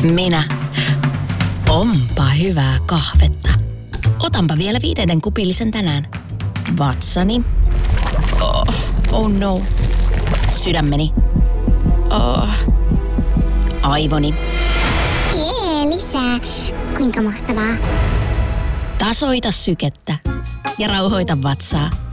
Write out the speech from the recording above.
Minä. Onpa hyvää kahvetta. Otanpa vielä 5 kupillisen tänään. Vatsani. Oh no. Sydämeni. Aivoni. Lisää. Kuinka mahtavaa. Tasoita sykettä ja rauhoita vatsaa.